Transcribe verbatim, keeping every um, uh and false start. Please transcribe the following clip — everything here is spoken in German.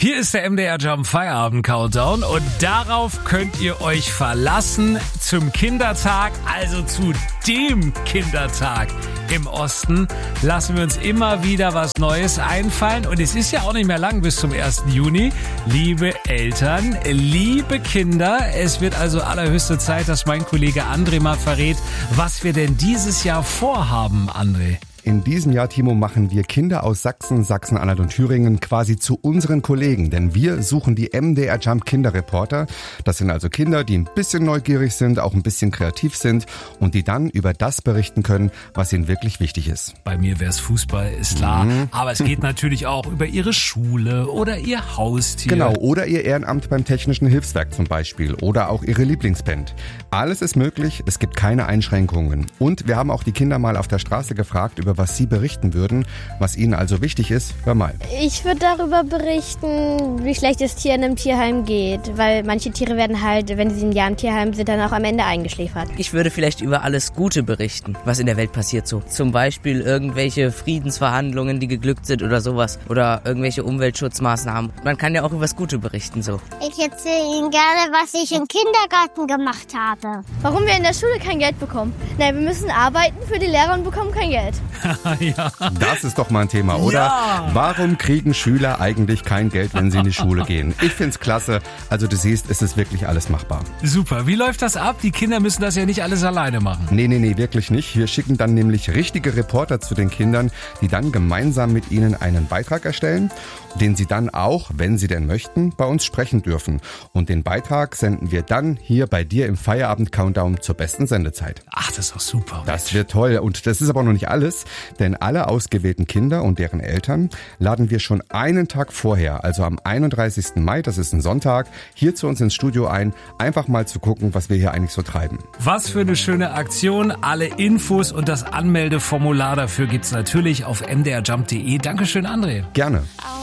Hier ist der M D R Jump Feierabend Countdown und darauf könnt ihr euch verlassen zum Kindertag, also zu dem Kindertag im Osten. Lassen wir uns immer wieder was Neues einfallen und es ist ja auch nicht mehr lang bis zum ersten Juni. Liebe Eltern, liebe Kinder, es wird also allerhöchste Zeit, dass mein Kollege André mal verrät, was wir denn dieses Jahr vorhaben, André. In diesem Jahr, Timo, machen wir Kinder aus Sachsen, Sachsen-Anhalt und Thüringen quasi zu unseren Kollegen, denn wir suchen die M D R Jump Kinderreporter. Das sind also Kinder, die ein bisschen neugierig sind, auch ein bisschen kreativ sind und die dann über das berichten können, was ihnen wirklich wichtig ist. Bei mir wäre es Fußball, ist klar, mhm. aber es geht natürlich auch über ihre Schule oder ihr Haustier. Genau, oder ihr Ehrenamt beim Technischen Hilfswerk zum Beispiel oder auch ihre Lieblingsband. Alles ist möglich, es gibt keine Einschränkungen. Und wir haben auch die Kinder mal auf der Straße gefragt, über was sie berichten würden, was ihnen also wichtig ist. Hör mal. Ich würde darüber berichten, wie schlecht es Tieren im Tierheim geht, weil manche Tiere werden halt, wenn sie ein Jahr im Tierheim sind, dann auch am Ende eingeschläfert. Ich würde vielleicht über alles Gute berichten, was in der Welt passiert so. Zum Beispiel irgendwelche Friedensverhandlungen, die geglückt sind oder sowas. Oder irgendwelche Umweltschutzmaßnahmen. Man kann ja auch über das Gute berichten so. Ich erzähle Ihnen gerne, was ich im Kindergarten gemacht habe. Warum wir in der Schule kein Geld bekommen? Nein, wir müssen arbeiten für die Lehrer und bekommen kein Geld. Ja. Das ist doch mal ein Thema, oder? Ja. Warum kriegen Schüler eigentlich kein Geld, wenn sie in die Schule gehen? Ich find's klasse. Also du siehst, es ist wirklich alles machbar. Super. Wie läuft das ab? Die Kinder müssen das ja nicht alles alleine machen. Nee, nee, nee, wirklich nicht. Wir schicken dann nämlich richtige Reporter zu den Kindern, die dann gemeinsam mit ihnen einen Beitrag erstellen, den sie dann auch, wenn sie denn möchten, bei uns sprechen dürfen. Und den Beitrag senden wir dann hier bei dir im Feierabend-Countdown zur besten Sendezeit. Ach, das ist doch super. Das wird toll. Und das ist aber noch nicht alles, denn alle ausgewählten Kinder und deren Eltern laden wir schon einen Tag vorher, also am einunddreißigsten Mai, das ist ein Sonntag, hier zu uns ins Studio ein, einfach mal zu gucken, was wir hier eigentlich so treiben. Was für eine schöne Aktion. Alle Infos und das Anmeldeformular dafür gibt's natürlich auf m d r jump punkt d e. Dankeschön, André. Gerne.